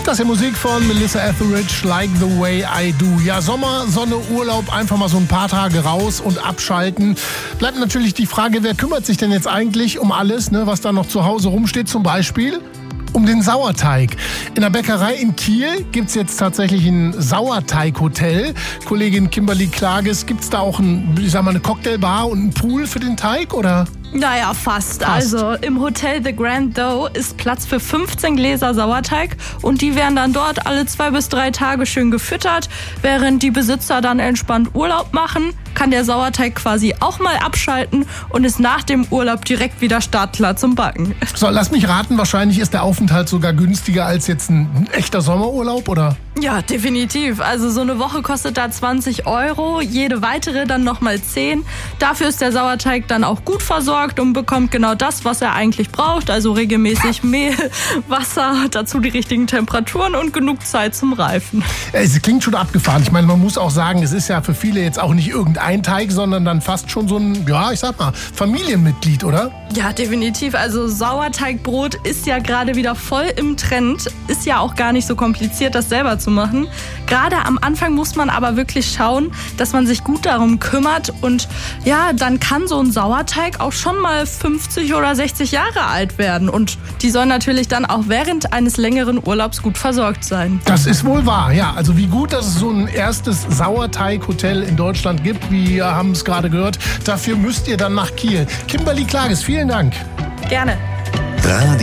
Das ist ja Musik von Melissa Etheridge, Like the Way I Do. Ja, Sommer, Sonne, Urlaub, einfach mal so ein paar Tage raus und abschalten. Bleibt natürlich die Frage, wer kümmert sich denn jetzt eigentlich um alles, ne, was da noch zu Hause rumsteht, zum Beispiel um den Sauerteig. In der Bäckerei in Kiel gibt es jetzt tatsächlich ein Sauerteig-Hotel. Kollegin Kimberly Klages, gibt es da auch eine Cocktailbar und einen Pool für den Teig, oder? Naja, fast. Also im Hotel The Grand Doe ist Platz für 15 Gläser Sauerteig und die werden dann dort alle 2 bis 3 Tage schön gefüttert. Während die Besitzer dann entspannt Urlaub machen, kann der Sauerteig quasi auch mal abschalten und ist nach dem Urlaub direkt wieder startklar zum Backen. So, lass mich raten, wahrscheinlich ist der Aufenthalt sogar günstiger als jetzt ein echter Sommerurlaub, oder? Ja, definitiv. Also so eine Woche kostet da 20 €, jede weitere dann nochmal 10. Dafür ist der Sauerteig dann auch gut versorgt und bekommt genau das, was er eigentlich braucht. Also regelmäßig Mehl, Wasser, dazu die richtigen Temperaturen und genug Zeit zum Reifen. Es klingt schon abgefahren. Ich meine, man muss auch sagen, es ist ja für viele jetzt auch nicht irgendein Teig, sondern dann fast schon so ein, ja, ich sag mal, Familienmitglied, oder? Ja, definitiv. Also Sauerteigbrot ist ja gerade wieder voll im Trend. Ist ja auch gar nicht so kompliziert, das selber zu machen. Gerade am Anfang muss man aber wirklich schauen, dass man sich gut darum kümmert. Und ja, dann kann so ein Sauerteig auch schon mal 50 oder 60 Jahre alt werden. Und die soll natürlich dann auch während eines längeren Urlaubs gut versorgt sein. Das ist wohl wahr, ja. Also wie gut, dass es so ein erstes Sauerteig-Hotel in Deutschland gibt. Wir haben es gerade gehört. Dafür müsst ihr dann nach Kiel. Kimberly Klages, vielen Dank. Gerne.